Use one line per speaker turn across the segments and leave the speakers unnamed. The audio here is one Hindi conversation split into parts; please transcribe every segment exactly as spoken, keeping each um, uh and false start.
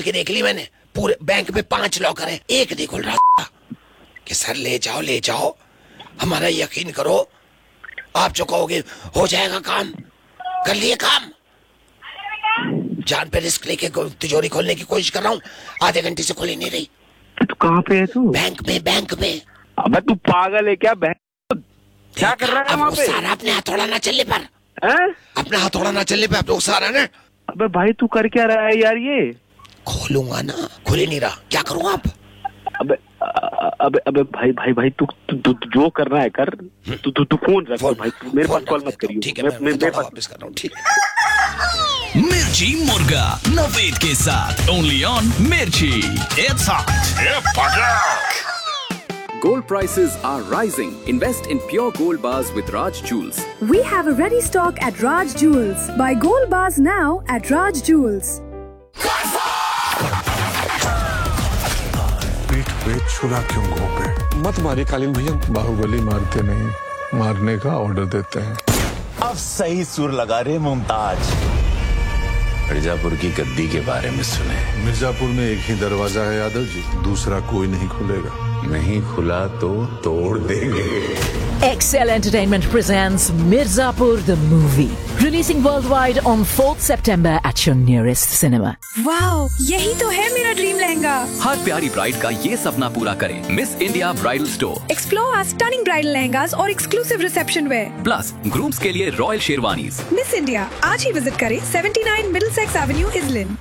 खोल के देख ली मैंने, पूरे बैंक में पांच लॉकर है, एक नहीं खुल रहा कि सर ले जाओ ले जाओ, हमारा यकीन करो, आप जो कहोगे हो जाएगा काम, कर लिए काम। जान पे रिस्क लेके तिजोरी खोलने की कोशिश कर रहा हूँ, आधे घंटे से खुली नहीं रही।
तू कहाँ पे है तू?
बैंक में, बैंक में।
अबे तू पागल है क्या? बैंक क्या कर रहा है वहाँ पे?
सारा अपने हथौड़ा ना चलने पर,
हैं?
अपना हथौड़ा ना चलने पे आप लोग सारा ना।
अबे भाई तू कर क्या रहा है यार? ये
खोलूंगा ना, खुल ही नहीं रहा, क्या करूँ आप?
अबे अबे अबे भाई भाई भाई तू तू जो करना है कर, तू तू तू फोन रख भाई, मेरे पास कॉल मत करियो।
ठीक है, मैं मैं वापस कर रहा हूँ। ठीक है।
मिर्ची मुर्गा नवेद के साथ ओनली ऑन मिर्ची। It's hot.
Gold prices are rising. Invest in pure gold bars with Raj Jewels.
We have a ready stock at Raj Jewels. Buy gold bars now at Raj Jewels.
पीठ पे छुरा क्यों घोंपे? मत मारिए कालीन भैया। बाहुबली मारते नहीं, मारने का ऑर्डर देते हैं।
अब सही सुर लगा रहे मुमताज। मिर्जापुर की गद्दी के बारे में सुने।
मिर्जापुर में एक ही दरवाजा है यादव जी, दूसरा कोई नहीं खुलेगा।
नहीं खुला तो तोड़ देंगे।
Excel Entertainment presents Mirzapur the movie, releasing worldwide on fourth September at your nearest cinema.
Wow, यही तो है मेरा ड्रीम लहंगा।
हर प्यारी ब्राइड का ये सपना पूरा करें miss India bridal store.
Explore our stunning bridal lehengas और exclusive reception wear.
Plus grooms के लिए रॉयल शेरवानीज।
मिस इंडिया आज ही विजिट करें सेवेंटी नाइन मिडलसेक्स एवेन्यू इजलिन।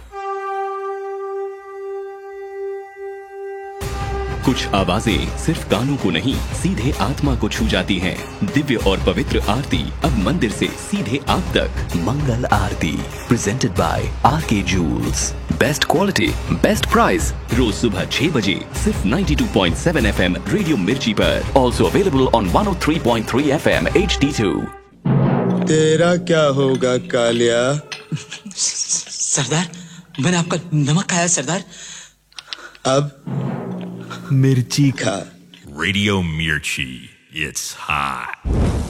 कुछ आवाजें सिर्फ कानों को नहीं सीधे आत्मा को छू जाती हैं। दिव्य और पवित्र आरती अब मंदिर से सीधे आप तक। मंगल आरती प्रेजेंटेड बाय आर के joules. Best quality best price, रोज सुबह छह बजे सिर्फ बानवे पॉइंट सात एफएम रेडियो मिर्ची पर। Also available on one O three point three FM H D to.
तेरा क्या होगा कालिया?
सरदार मैंने आपका नमक खाया सरदार।
अब मिर्ची खा।
रेडियो मिर्ची, इट्स हॉट।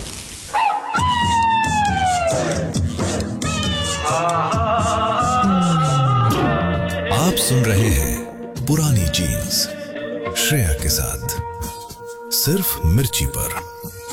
आप सुन रहे हैं पुरानी जीन्स श्रेया के साथ सिर्फ मिर्ची पर।